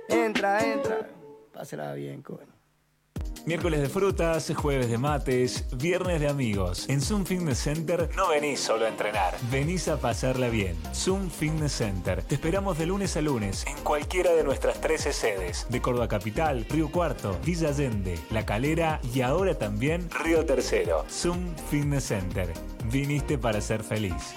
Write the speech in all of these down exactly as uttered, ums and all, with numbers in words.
Entra, entra. Pásala bien, coño. Miércoles de frutas, jueves de mates, viernes de amigos. En Zoom Fitness Center no venís solo a entrenar, venís a pasarla bien. Zoom Fitness Center. Te esperamos de lunes a lunes en cualquiera de nuestras trece sedes. De Córdoba Capital, Río Cuarto, Villa Allende, La Calera y ahora también Río Tercero. Zoom Fitness Center. Viniste para ser feliz.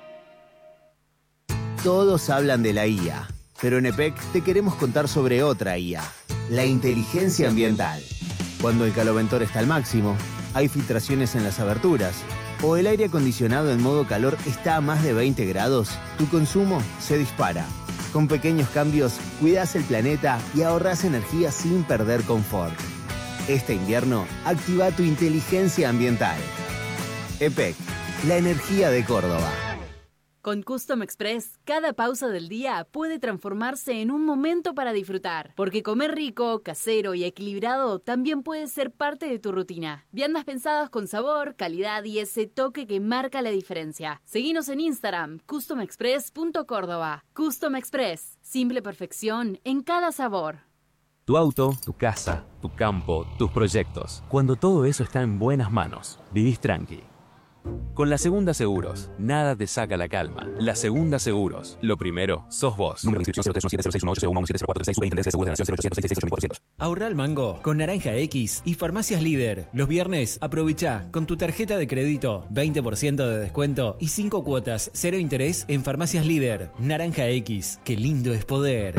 Todos hablan de la I A, pero en E P E C te queremos contar sobre otra I A, la inteligencia ambiental. Cuando el caloventor está al máximo, hay filtraciones en las aberturas, o el aire acondicionado en modo calor está a más de veinte grados, tu consumo se dispara. Con pequeños cambios, cuidás el planeta y ahorrás energía sin perder confort. Este invierno, activa tu inteligencia ambiental. E P E C, la energía de Córdoba. Con Custom Express, cada pausa del día puede transformarse en un momento para disfrutar. Porque comer rico, casero y equilibrado también puede ser parte de tu rutina. Viandas pensadas con sabor, calidad y ese toque que marca la diferencia. Seguinos en Instagram, custom express punto córdoba. Custom Express, simple perfección en cada sabor. Tu auto, tu casa, tu campo, tus proyectos. Cuando todo eso está en buenas manos, vivís tranqui. Con la Segunda Seguros, nada te saca la calma. La Segunda Seguros, lo primero, sos vos. Número de inscripción cero tres uno siete cero seis uno ocho cero uno siete cero cuatro seis. Superintendencia de Seguros de la Nación cero ocho seis seis ocho cuatro cero. Ahorra al mango con Naranja X y Farmacias Líder. Los viernes, aprovecha con tu tarjeta de crédito veinte por ciento de descuento y cinco cuotas, cero interés en Farmacias Líder. Naranja X, qué lindo es poder.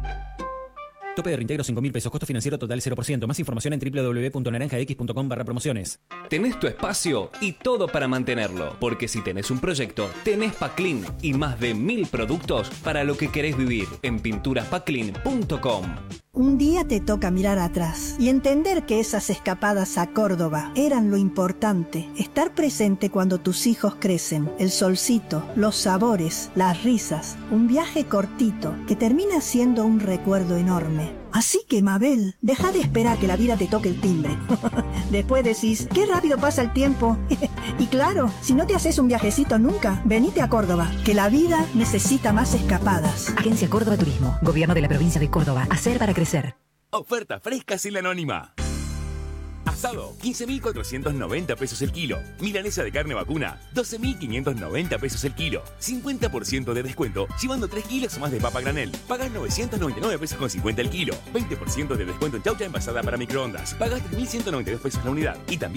Tope de reintegro cinco mil pesos, costo financiero total cero por ciento. Más información en doble u doble u doble u punto naranja x punto com barra promociones. Tenés tu espacio y todo para mantenerlo, porque si tenés un proyecto, tenés Paclin y más de mil productos para lo que querés vivir en pinturas paclin punto com. Un día te toca mirar atrás y entender que esas escapadas a Córdoba eran lo importante. Estar presente cuando tus hijos crecen, el solcito, los sabores, las risas. Un viaje cortito que termina siendo un recuerdo enorme. Así que, Mabel, deja de esperar que la vida te toque el timbre. Después decís, qué rápido pasa el tiempo. Y claro, si no te haces un viajecito nunca, venite a Córdoba, que la vida necesita más escapadas. Agencia Córdoba Turismo, Gobierno de la Provincia de Córdoba. Hacer para crecer. Oferta fresca sin la anónima. Asado, quince mil cuatrocientos noventa pesos el kilo. Milanesa de carne vacuna, doce mil quinientos noventa pesos el kilo. cincuenta por ciento de descuento, llevando tres kilos más de papa granel. Pagás novecientos noventa y nueve pesos con cincuenta el kilo. veinte por ciento de descuento en chaucha envasada para microondas. Pagás tres mil ciento noventa y dos pesos la unidad. Y también